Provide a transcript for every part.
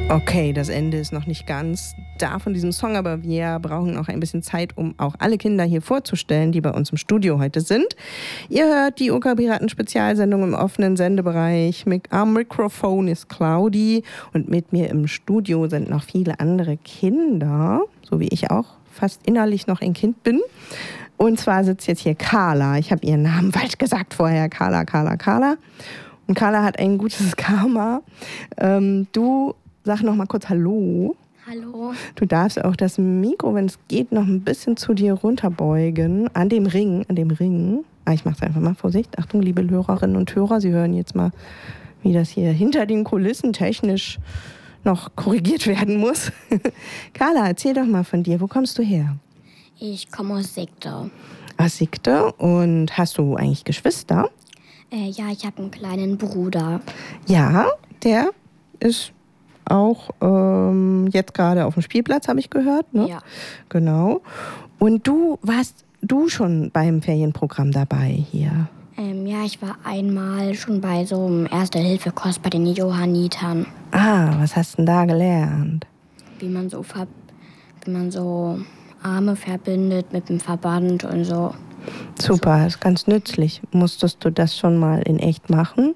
Okay, das Ende ist noch nicht ganz da von diesem Song, aber wir brauchen noch ein bisschen Zeit, um auch alle Kinder hier vorzustellen, die bei uns im Studio heute sind. Ihr hört die OK-Piraten-Spezialsendung im offenen Sendebereich. Am Mikrofon ist Claudi und mit mir im Studio sind noch viele andere Kinder, so wie ich auch fast innerlich noch ein Kind bin. Und zwar sitzt jetzt hier Carla. Ich habe ihren Namen falsch gesagt vorher. Carla. Und Carla hat ein gutes Karma. Du sag noch mal kurz Hallo. Hallo. Du darfst auch das Mikro, wenn es geht, noch ein bisschen zu dir runterbeugen. An dem Ring. Ich mach's einfach mal. Vorsicht. Achtung, liebe Hörerinnen und Hörer. Sie hören jetzt mal, wie das hier hinter den Kulissen technisch noch korrigiert werden muss. Carla, erzähl doch mal von dir. Wo kommst du her? Ich komme aus Sigde. Aus Sigde. Und hast du eigentlich Geschwister? Ja, ich habe einen kleinen Bruder. Ja, der ist auch jetzt gerade auf dem Spielplatz, habe ich gehört. Ne? Ja. Genau. Und warst du schon beim Ferienprogramm dabei hier? Ja, ich war einmal schon bei so einem Erste-Hilfe-Kurs bei den Johannitern. Ah, was hast du denn da gelernt? Wie man so Arme verbindet mit dem Verband und so. Super, das ist ganz nützlich. Musstest du das schon mal in echt machen?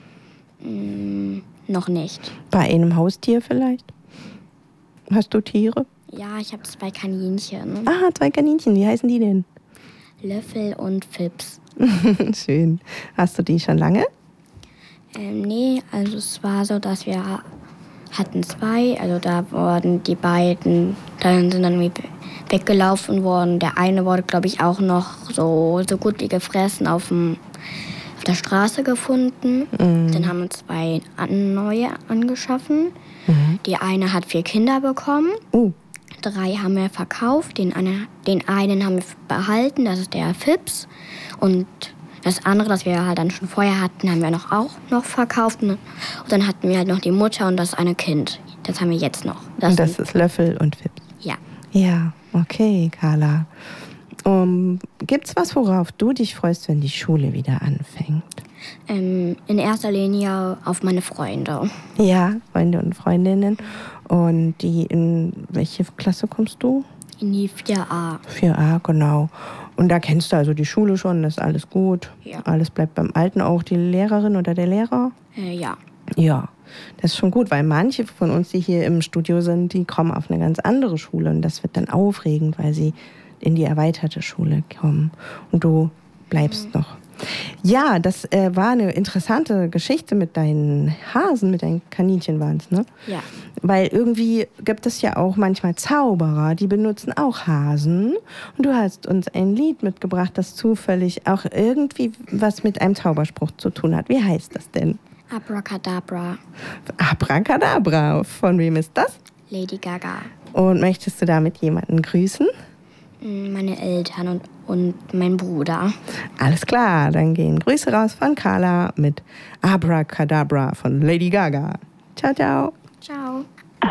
Noch nicht. Bei einem Haustier vielleicht? Hast du Tiere? Ja, ich habe 2 Kaninchen. Ah, 2 Kaninchen. Wie heißen die denn? Löffel und Fips. Schön. Hast du die schon lange? Nee, also es war so, dass wir hatten 2. Also da wurden die beiden, sind dann irgendwie weggelaufen worden. Der eine wurde, glaube ich, auch noch so gut wie gefressen auf der Straße gefunden. Dann haben wir 2 neue angeschaffen. Die eine hat 4 Kinder bekommen. 3 haben wir verkauft. Den einen haben wir behalten, das ist der Fips. Und das andere, das wir halt dann schon vorher hatten, haben wir auch noch verkauft. Und dann hatten wir halt noch die Mutter und das eine Kind. Das haben wir jetzt noch. Und das ist Löffel und Fips? Ja. Ja, okay, Carla. Gibt's was, worauf du dich freust, wenn die Schule wieder anfängt? In erster Linie auf meine Freunde. Ja, Freunde und Freundinnen. Und in welche Klasse kommst du? In die 4a. 4a, genau. Und da kennst du also die Schule schon, das ist alles gut. Ja. Alles bleibt beim Alten, auch die Lehrerin oder der Lehrer? Ja. Ja, das ist schon gut, weil manche von uns, die hier im Studio sind, die kommen auf eine ganz andere Schule. Und das wird dann aufregend, weil sie in die erweiterte Schule kommen. Und du bleibst noch. Ja, das war eine interessante Geschichte mit deinen Hasen, mit deinen Kaninchen waren es, ne? Ja. Weil irgendwie gibt es ja auch manchmal Zauberer, die benutzen auch Hasen. Und du hast uns ein Lied mitgebracht, das zufällig auch irgendwie was mit einem Zauberspruch zu tun hat. Wie heißt das denn? Abracadabra. Abracadabra. Von wem ist das? Lady Gaga. Und möchtest du damit jemanden grüßen? Meine Eltern und mein Bruder. Alles klar, dann gehen Grüße raus von Carla mit Abracadabra von Lady Gaga. Ciao, ciao. Ciao.